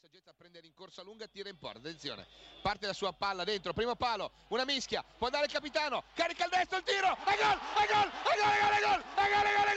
Getta prende rincorsa lunga, tira in porta, attenzione, parte la sua palla dentro, primo palo, una mischia, può andare il capitano, carica il destro, il tiro, e gol, e gol, e gol, e gol, e gol, e gol, e gol,